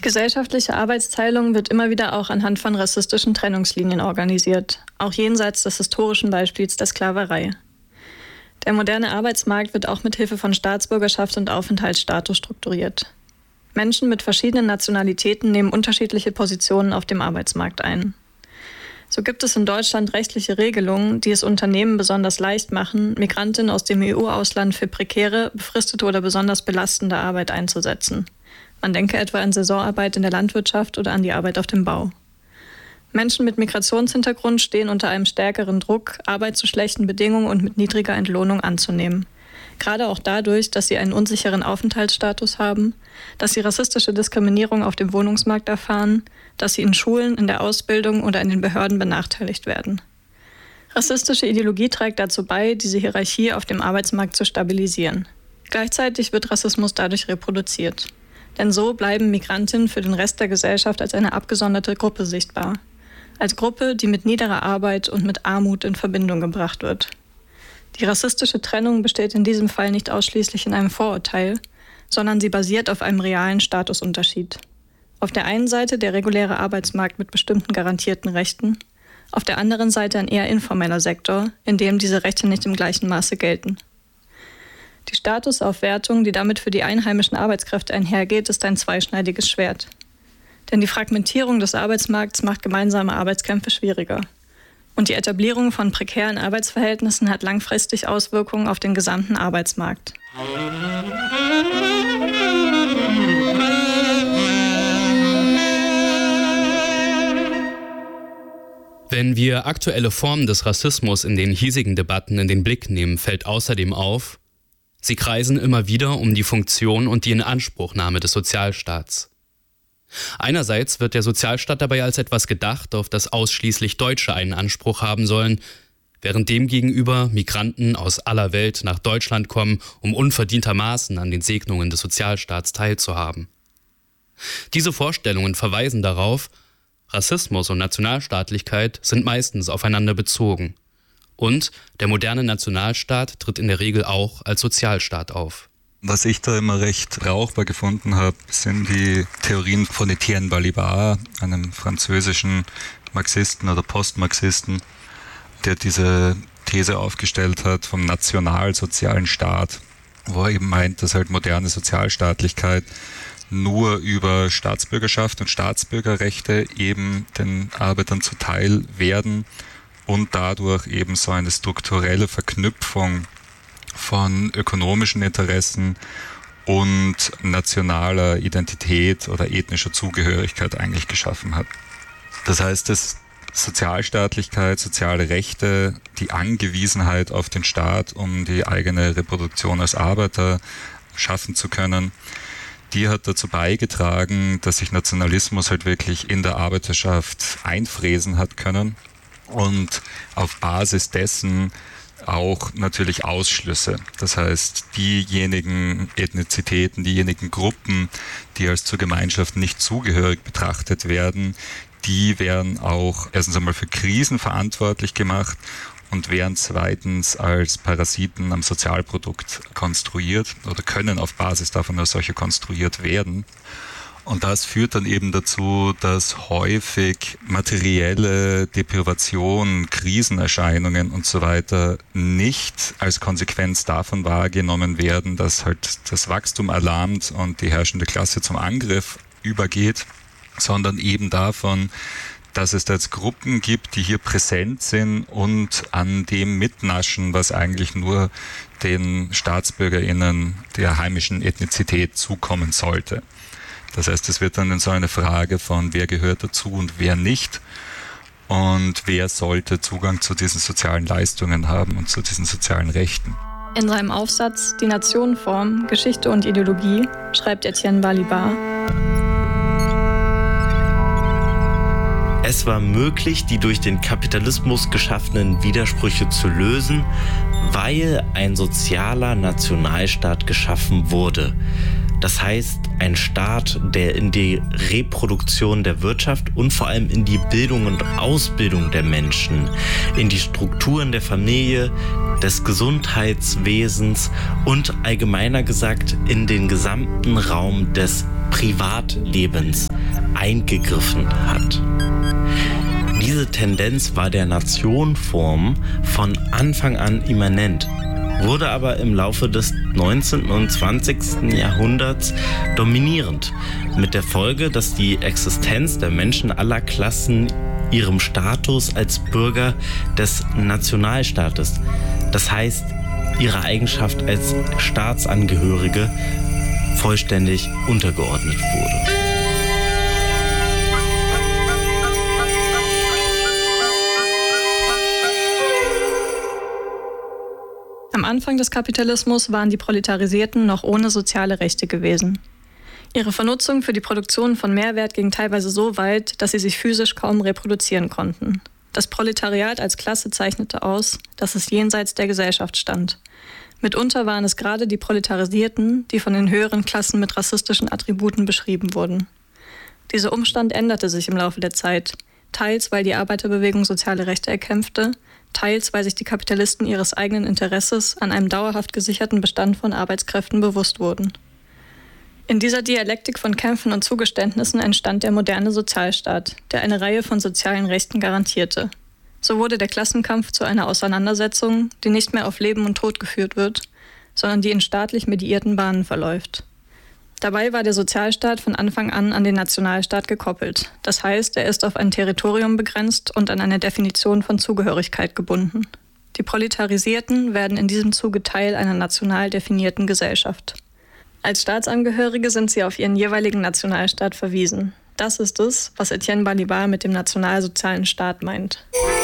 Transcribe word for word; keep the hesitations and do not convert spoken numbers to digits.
gesellschaftliche Arbeitsteilung wird immer wieder auch anhand von rassistischen Trennungslinien organisiert, auch jenseits des historischen Beispiels der Sklaverei. Der moderne Arbeitsmarkt wird auch mit Hilfe von Staatsbürgerschaft und Aufenthaltsstatus strukturiert. Menschen mit verschiedenen Nationalitäten nehmen unterschiedliche Positionen auf dem Arbeitsmarkt ein. So gibt es in Deutschland rechtliche Regelungen, die es Unternehmen besonders leicht machen, Migrantinnen aus dem E U-Ausland für prekäre, befristete oder besonders belastende Arbeit einzusetzen. Man denke etwa an Saisonarbeit in der Landwirtschaft oder an die Arbeit auf dem Bau. Menschen mit Migrationshintergrund stehen unter einem stärkeren Druck, Arbeit zu schlechten Bedingungen und mit niedriger Entlohnung anzunehmen. Gerade auch dadurch, dass sie einen unsicheren Aufenthaltsstatus haben, dass sie rassistische Diskriminierung auf dem Wohnungsmarkt erfahren, dass sie in Schulen, in der Ausbildung oder in den Behörden benachteiligt werden. Rassistische Ideologie trägt dazu bei, diese Hierarchie auf dem Arbeitsmarkt zu stabilisieren. Gleichzeitig wird Rassismus dadurch reproduziert. Denn so bleiben Migrantinnen für den Rest der Gesellschaft als eine abgesonderte Gruppe sichtbar. Als Gruppe, die mit niederer Arbeit und mit Armut in Verbindung gebracht wird. Die rassistische Trennung besteht in diesem Fall nicht ausschließlich in einem Vorurteil, sondern sie basiert auf einem realen Statusunterschied. Auf der einen Seite der reguläre Arbeitsmarkt mit bestimmten garantierten Rechten, auf der anderen Seite ein eher informeller Sektor, in dem diese Rechte nicht im gleichen Maße gelten. Die Statusaufwertung, die damit für die einheimischen Arbeitskräfte einhergeht, ist ein zweischneidiges Schwert. Denn die Fragmentierung des Arbeitsmarkts macht gemeinsame Arbeitskämpfe schwieriger. Und die Etablierung von prekären Arbeitsverhältnissen hat langfristig Auswirkungen auf den gesamten Arbeitsmarkt. Wenn wir aktuelle Formen des Rassismus in den hiesigen Debatten in den Blick nehmen, fällt außerdem auf, sie kreisen immer wieder um die Funktion und die Inanspruchnahme des Sozialstaats. Einerseits wird der Sozialstaat dabei als etwas gedacht, auf das ausschließlich Deutsche einen Anspruch haben sollen, während demgegenüber Migranten aus aller Welt nach Deutschland kommen, um unverdientermaßen an den Segnungen des Sozialstaats teilzuhaben. Diese Vorstellungen verweisen darauf, Rassismus und Nationalstaatlichkeit sind meistens aufeinander bezogen. Und der moderne Nationalstaat tritt in der Regel auch als Sozialstaat auf. Was ich da immer recht brauchbar gefunden habe, sind die Theorien von Etienne Balibar, einem französischen Marxisten oder Postmarxisten, der diese These aufgestellt hat vom nationalsozialen Staat, wo er eben meint, dass halt moderne Sozialstaatlichkeit nur über Staatsbürgerschaft und Staatsbürgerrechte eben den Arbeitern zuteil werden und dadurch eben so eine strukturelle Verknüpfung von ökonomischen Interessen und nationaler Identität oder ethnischer Zugehörigkeit eigentlich geschaffen hat. Das heißt, dass Sozialstaatlichkeit, soziale Rechte, die Angewiesenheit auf den Staat, um die eigene Reproduktion als Arbeiter schaffen zu können, die hat dazu beigetragen, dass sich Nationalismus halt wirklich in der Arbeiterschaft einfräsen hat können und auf Basis dessen auch natürlich Ausschlüsse. Das heißt, diejenigen Ethnizitäten, diejenigen Gruppen, die als zur Gemeinschaft nicht zugehörig betrachtet werden, die werden auch erstens einmal für Krisen verantwortlich gemacht und werden zweitens als Parasiten am Sozialprodukt konstruiert oder können auf Basis davon als solche konstruiert werden. Und das führt dann eben dazu, dass häufig materielle Deprivation, Krisenerscheinungen und so weiter nicht als Konsequenz davon wahrgenommen werden, dass halt das Wachstum erlahmt und die herrschende Klasse zum Angriff übergeht, sondern eben davon, dass es da jetzt Gruppen gibt, die hier präsent sind und an dem mitnaschen, was eigentlich nur den StaatsbürgerInnen der heimischen Ethnizität zukommen sollte. Das heißt, es wird dann in so eine Frage von, wer gehört dazu und wer nicht und wer sollte Zugang zu diesen sozialen Leistungen haben und zu diesen sozialen Rechten. In seinem Aufsatz Die Nationenform, Geschichte und Ideologie schreibt Etienne Balibar: Es war möglich, die durch den Kapitalismus geschaffenen Widersprüche zu lösen, weil ein sozialer Nationalstaat geschaffen wurde. Das heißt, ein Staat, der in die Reproduktion der Wirtschaft und vor allem in die Bildung und Ausbildung der Menschen, in die Strukturen der Familie, des Gesundheitswesens und allgemeiner gesagt in den gesamten Raum des Privatlebens eingegriffen hat. Diese Tendenz war der Nationenform von Anfang an immanent, wurde aber im Laufe des neunzehnten und zwanzigsten Jahrhunderts dominierend, mit der Folge, dass die Existenz der Menschen aller Klassen ihrem Status als Bürger des Nationalstaates, das heißt ihrer Eigenschaft als Staatsangehörige, vollständig untergeordnet wurde. Am Anfang des Kapitalismus waren die Proletarisierten noch ohne soziale Rechte gewesen. Ihre Vernutzung für die Produktion von Mehrwert ging teilweise so weit, dass sie sich physisch kaum reproduzieren konnten. Das Proletariat als Klasse zeichnete aus, dass es jenseits der Gesellschaft stand. Mitunter waren es gerade die Proletarisierten, die von den höheren Klassen mit rassistischen Attributen beschrieben wurden. Dieser Umstand änderte sich im Laufe der Zeit, teils weil die Arbeiterbewegung soziale Rechte erkämpfte, teils weil sich die Kapitalisten ihres eigenen Interesses an einem dauerhaft gesicherten Bestand von Arbeitskräften bewusst wurden. In dieser Dialektik von Kämpfen und Zugeständnissen entstand der moderne Sozialstaat, der eine Reihe von sozialen Rechten garantierte. So wurde der Klassenkampf zu einer Auseinandersetzung, die nicht mehr auf Leben und Tod geführt wird, sondern die in staatlich mediierten Bahnen verläuft. Dabei war der Sozialstaat von Anfang an an den Nationalstaat gekoppelt. Das heißt, er ist auf ein Territorium begrenzt und an eine Definition von Zugehörigkeit gebunden. Die Proletarisierten werden in diesem Zuge Teil einer national definierten Gesellschaft. Als Staatsangehörige sind sie auf ihren jeweiligen Nationalstaat verwiesen. Das ist es, was Etienne Balibar mit dem nationalsozialen Staat meint.